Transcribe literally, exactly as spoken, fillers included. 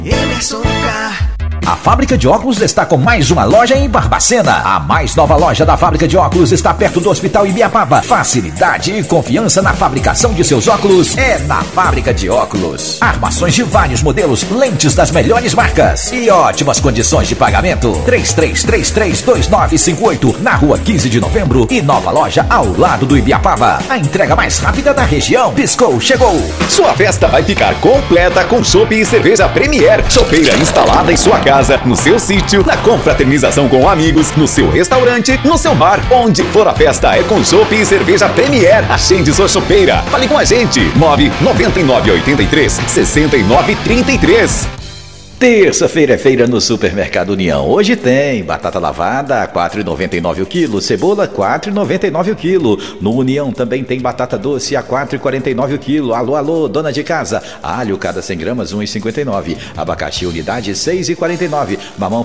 Emerson Car. A Fábrica de Óculos está com mais uma loja em Barbacena. A mais nova loja da Fábrica de Óculos está perto do Hospital Ibiapaba. Facilidade e confiança na fabricação de seus óculos é na Fábrica de Óculos. Armações de vários modelos, lentes das melhores marcas e ótimas condições de pagamento. três três três três, dois nove cinco oito, na rua quinze de novembro e nova loja ao lado do Ibiapaba. A entrega mais rápida da região. Piscou, chegou. Sua festa vai ficar completa com chopp e cerveja Premier. Chopeira instalada em sua casa, no seu sítio, na confraternização com amigos, no seu restaurante, no seu bar. Onde for a festa é com chopp e cerveja Premier. Agende sua chopeira. Fale com a gente. nove nove nove oito três, seis nove três três. Terça-feira é feira no Supermercado União. Hoje tem batata lavada a quatro reais e noventa e nove centavos o quilo, cebola quatro reais e noventa e nove centavos o quilo. No União também tem batata doce a quatro reais e quarenta e nove centavos o quilo. Alô, alô, dona de casa. Alho cada cem gramas um real e cinquenta e nove centavos. Abacaxi unidade seis reais e quarenta e nove centavos. Mamão